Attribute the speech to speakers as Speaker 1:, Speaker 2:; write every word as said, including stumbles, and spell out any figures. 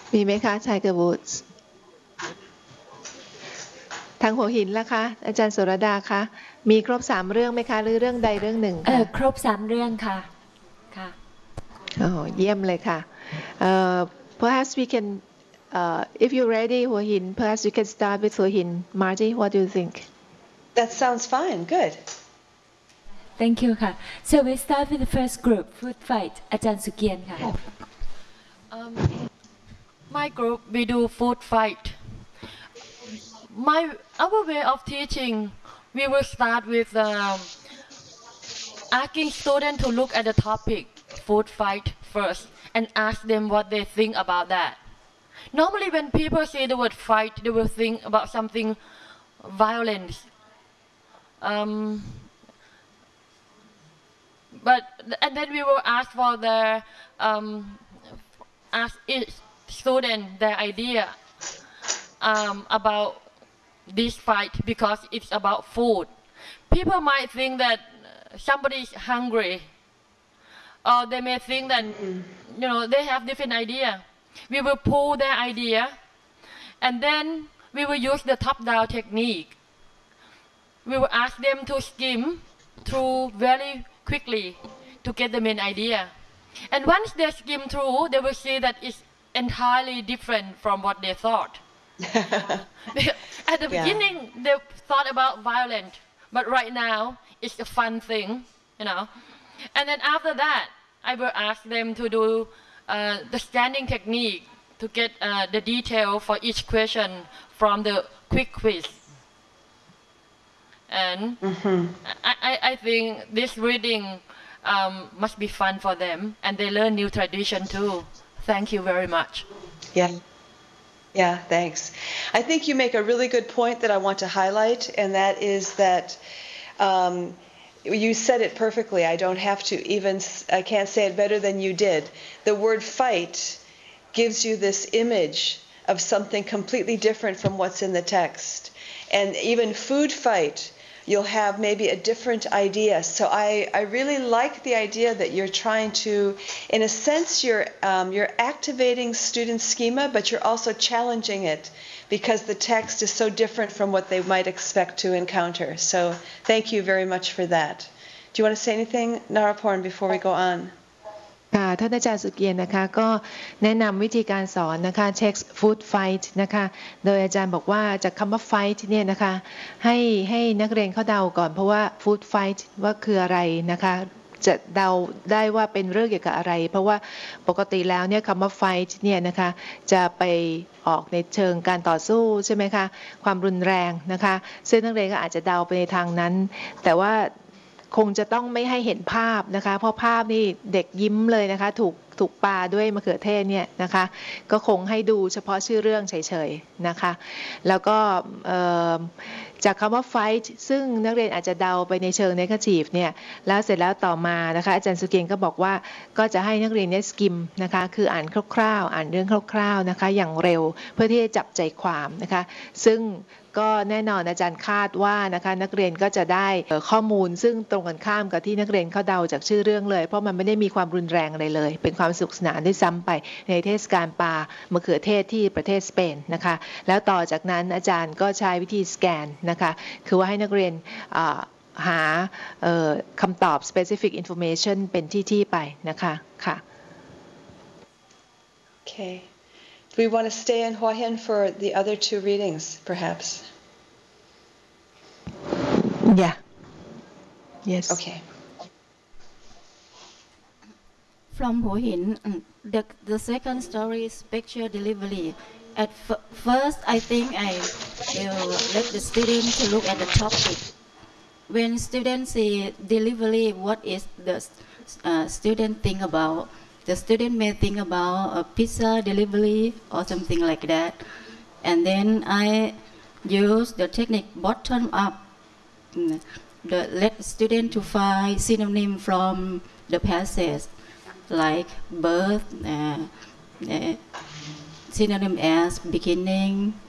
Speaker 1: มีไหมคะไทเกอร์วูดส์ทางหัวหินล่ะคะอาจารย์สุรดาคะมีครบสามเรื่องไหมคะหรือเรื่องใดเรื่องหนึ่งคะ
Speaker 2: ครบสามเรื่องค่ะค่ะ
Speaker 1: อ๋อเยี่ยมเลยค่ะ uh, perhaps we can uh, if you're ready หัวหิน perhaps we can start with หัวหิน Marty what do you think
Speaker 3: That sounds fine good
Speaker 2: Thank you ค่ะ so we start with the first group food fight อาจารย์สุเกียรติค่ะ
Speaker 4: um, my group we do food fight my our way of teaching we will start with um, asking students to look at the topic food fight first and ask them what they think about that normally when people say the word fight they will think about something violent um, but and then we will ask for their um, ask each student their idea um, about this fight because it's about food. People might think that somebody is hungry, or they may think that mm-hmm. you know they have different idea. We will pull their idea, and then we will use the top-down technique. We will ask them to skim through very quickly to get the main idea. And once they skim through, they will see that it's entirely different from what they thought. At the yeah. beginning, they thought about violence, but right now, it's a fun thing, you know. And then after that, I will ask them to do uh, the scanning technique to get uh, the detail for each question from the quick quiz. And mm-hmm. I, I, I think this reading um, must be fun for them, and they learn new tradition too. Thank you very much.
Speaker 3: Yeah. Yeah, thanks. I think you make a really good point that I want to highlight, and that is that um, you said it perfectly. I don't have to even, I can't say it better than you did. The word fight gives you this image of something completely different from what's in the text. And even food fight, you'll have maybe a different idea. So I, I really like the idea that you're trying to, in a sense, you're, um, you're activating student schema, but you're also challenging it because the text is so different from what they might expect to encounter. So thank you very much for that. Do you want to say anything, Naraporn, before we go on?
Speaker 1: ค่ะท่านอาจารย์สุเกียรตินะคะก็แนะนำวิธีการสอนนะคะเช็คฟู้ดไฟท์นะคะโดยอาจารย์บอกว่าจากคำว่าไฟท์เนี่ยนะคะให้ให้นักเรียนเขาเดาก่อนเพราะว่าฟู้ดไฟท์ว่าคืออะไรนะคะจะเดาได้ว่าเป็นเรื่องเกี่ยวกับอะไรเพราะว่าปกติแล้วเนี่ยคำว่าไฟท์เนี่ยนะคะจะไปออกในเชิงการต่อสู้ใช่ไหมคะความรุนแรงนะคะซึ่งนักเรียนก็อาจจะเดาไปในทางนั้นแต่ว่าคงจะต้องไม่ให้เห็นภาพนะคะเพราะภาพนี่เด็กยิ้มเลยนะคะถูกถูกปาด้วยมะเขือเทศเนี่ยนะคะก็คงให้ดูเฉพาะชื่อเรื่องเฉยๆนะคะแล้วก็จากคำว่า fight ซึ่งนักเรียนอาจจะเดาไปในเชิง negative เนี่ยแล้วเสร็จแล้วต่อมานะคะอาจารย์สุเกียรติก็บอกว่าก็จะให้นักเรียนเนี่ย skim นะคะคืออ่านคร่าวๆอ่านเรื่องคร่าวๆนะคะอย่างเร็วเพื่อที่จะจับใจความนะคะซึ่งก็แน่นอนอาจารย์คาดว่านะคะนักเรียนก็จะได้ข้อมูลซึ่งตรงกันข้ามกับที่นักเรียนเขาเดาจากชื่อเรื่องเลยเพราะมันไม่ได้มีความรุนแรงอะไรเลยเป็นความสนุกสนานได้ซ้ำไปในเทศกาลปลามะเขือเทศที่ประเทศสเปนนะคะแล้วต่อจากนั้นอาจารย์ก็ใช้วิธีสแกนนะคะคือว่าให้นักเรียนหาคำตอบ specific information เป็นที่ๆไปนะคะค่ะ
Speaker 3: Okay. Do we want to stay in Hua Hin for the other two readings, perhaps?
Speaker 1: Yeah. Yes.
Speaker 3: Okay.
Speaker 5: From Hua Hin, the, the second story is picture delivery. At f first, I think I will let the student to look at the topic. When students see delivery, what is the uh, student think about? The student may think about a pizza delivery or something like that. And then I use the technique bottom up. The, let student to find synonym from the passage, like birth, uh, uh, synonym as beginning,